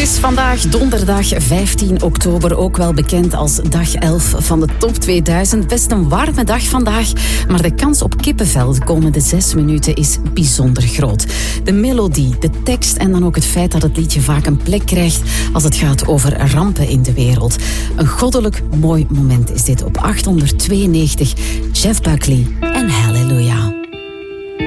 is vandaag donderdag 15 oktober, ook wel bekend als dag 11 van de Top 2000. Best een warme dag vandaag, maar de kans op kippenvel de komende 6 minuten is bijzonder groot. De melodie, de tekst en dan ook het feit dat het liedje vaak een plek krijgt als het gaat over rampen in de wereld. Een goddelijk mooi moment is dit op 892. Jeff Buckley en Hallelujah.